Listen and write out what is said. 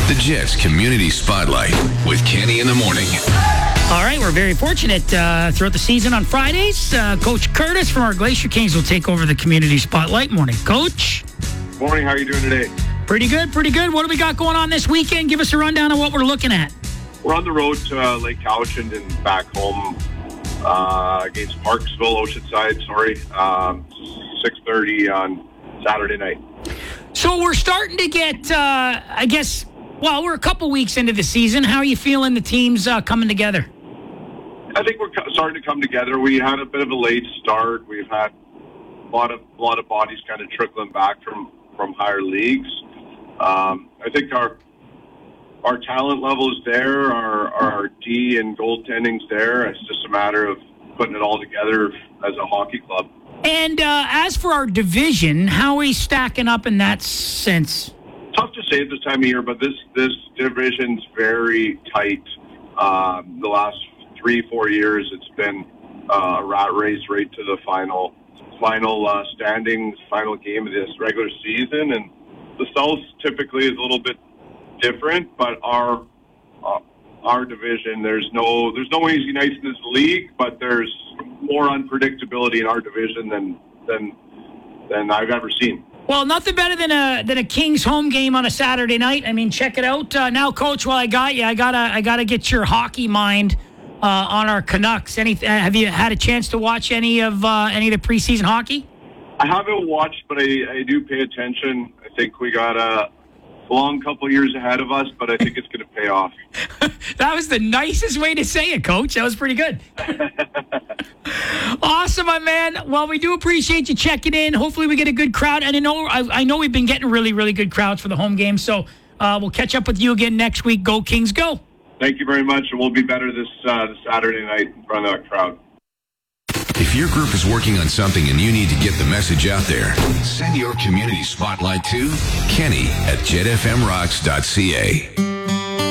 The Jets Community Spotlight with Kenny in the morning. All right, we're very fortunate throughout the season on Fridays. Coach Curtis from our Glacier Kings will take over the Community Spotlight. Morning, Coach. Morning, how are you doing today? Pretty good, pretty good. What do we got going on this weekend? Give us a rundown of what we're looking at. We're on the road to Lake Cowichan and back home against Parksville, Oceanside, 6:30 on Saturday night. So we're starting to get, we're a couple weeks into the season. How are you feeling the team's coming together? I think we're starting to come together. We had a bit of a late start. We've had a lot of bodies kind of trickling back from higher leagues. I think our talent level is there. Our D and goaltending's there. It's just a matter of putting it all together as a hockey club. And as for our division, how are we stacking up in that sense? Tough to say at this time of year, but this division's very tight. The last 3-4 years, it's been a rat race right to the final standings, final game of this regular season. And the South typically is a little bit different, but our division, there's no easy nights in this league, but there's more unpredictability in our division than I've ever seen. Well, nothing better than a Kings home game on a Saturday night. I mean, check it out. Now, Coach, while I got you, I gotta get your hockey mind on our Canucks. Have you had a chance to watch any of the preseason hockey? I haven't watched, but I do pay attention. I think we got a long couple years ahead of us, but I think it's going to pay off. That was the nicest way to say it, Coach. That was pretty good. Awesome, my man. Well, we do appreciate you checking in. Hopefully we get a good crowd. And I know we've been getting really, really good crowds for the home game, so we'll catch up with you again next week. Go Kings, go. Thank you very much, and we'll be better this Saturday night in front of that crowd. If your group is working on something and you need to get the message out there, send your community spotlight to Kenny at jetfmrocks.ca.